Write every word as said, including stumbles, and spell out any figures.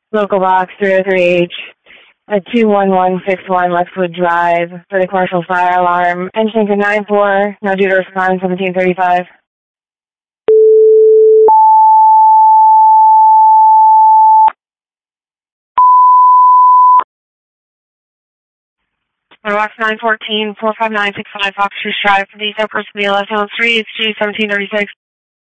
Local box three oh three H at two one one six one Westwood Drive for the commercial fire alarm. Engine to nine four, now due to respond seventeen thirty-five. Box nine fourteen, four five nine six five Fox Street Drive for the Cypress, the left on the street, it's G seventeen thirty-six.